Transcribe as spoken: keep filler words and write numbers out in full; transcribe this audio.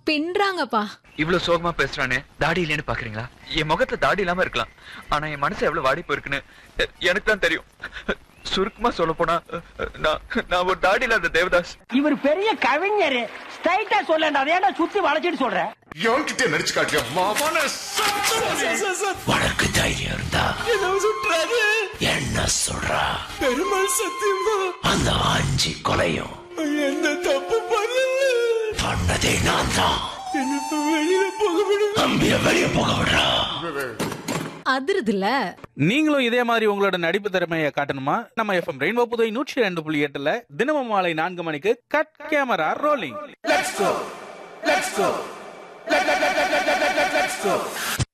பின்றாங்கப்பா. இவ்வளவு சோகமா பேசுறானே, தாடி இல்லைன்னு பாக்குறீங்களா? என் முகத்துல தாடி இல்லாம இருக்கலாம், ஆனா என் மனசு எவ்வளவு வாடி போயிருக்குன்னு எனக்கு தான் தெரியும். சுருக்கமா சொல்ல போனா நான் நான் ஒரு தாடி இல்லாத தேவதாஸ். இவர் பெரிய கவிஞர், ஸ்ட்ரைட்டா சொல்லண்டா, அதேடா சுத்தி வளைச்சிட்டு சொல்ற. என்கிட்ட நடிச்சு காட்டியா மாமான? உனக்கு தைரியம் இருந்தா என்ன சுற்றாரு? என்ன சொல்றா? பெருமாள் சத்தியமா அந்த அஞ்சு கொலையும் என்ன தப்பு பண்ணல. பண்ணதே நான் தான். என்ன வெளியில போக விடு. தம்பிய வெளிய போக விடுறா. அதிருதுல. நீங்களும் இதே மாதிரி உங்களோட நடிப்பு திறமையை காட்டணுமா? நம்ம எஃப்எம் ரெயின்போ புதுவை நூற்றி ரெண்டு புள்ளி எட்டுல தினமும் மாலை நான்கு மணிக்கு cut camera rolling. Let's go. Let's go. Let, let, let, let, let, let, let, let's go.